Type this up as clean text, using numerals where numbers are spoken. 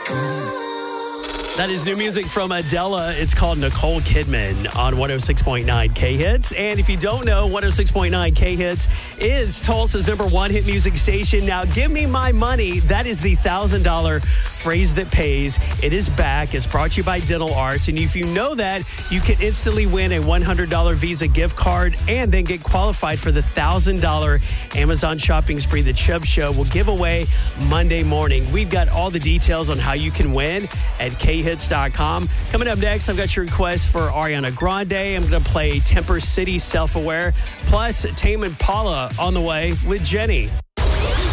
That is new music from Adele. It's called Nicole Kidman on 106.9 K-Hits. And if you don't know, 106.9 K-Hits is Tulsa's #1 hit music station. Now, give me my money. That is the $1,000 phrase that pays. It is back. It's brought to you by Dental Arts. And if you know that, you can instantly win a $100 Visa gift card and then get qualified for the $1,000 Amazon shopping spree the Chubb Show will give away Monday morning. We've got all the details on how you can win at khits.com. Coming up next, I've got your request for Ariana Grande. I'm going to play Temper City Self-Aware. Plus, Tame Impala on the way with Jenny.